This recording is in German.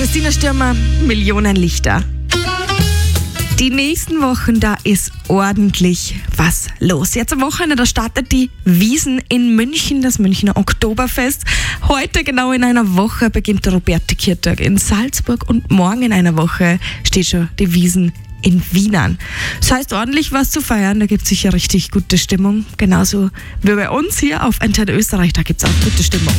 Christina Stürmer, Millionen Lichter. Die nächsten Wochen, da ist ordentlich was los. Jetzt am Wochenende, da startet die Wiesn in München, das Münchner Oktoberfest. Heute, genau in einer Woche, beginnt der Roberti-Kirchtag in Salzburg und morgen in einer Woche steht schon die Wiesn in Wien an. Das heißt, ordentlich was zu feiern, da gibt es sicher richtig gute Stimmung. Genauso wie bei uns hier auf Antenne Österreich, da gibt es auch gute Stimmung.